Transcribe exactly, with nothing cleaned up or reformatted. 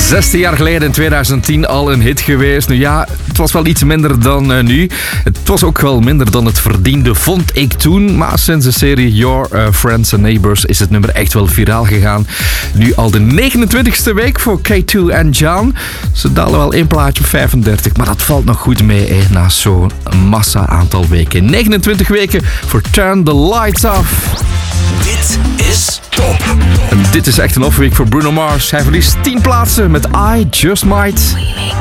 zestien jaar geleden in tweeduizend tien al een hit geweest. Nu ja, het was wel iets minder dan uh, nu. Het was ook wel minder dan het verdiende, vond ik toen. Maar sinds de serie Your uh, Friends and Neighbors is het nummer echt wel viraal gegaan. Nu al de negenentwintigste week voor K twee en John. Ze dalen wel één plaatje op vijfendertig, maar dat valt nog goed mee hè, na zo'n massa aantal weken. negenentwintig weken voor Turn the Lights Off. Dit is Top. En dit is echt een off-week voor Bruno Mars. Hij verliest tien plaatsen met I Just Might.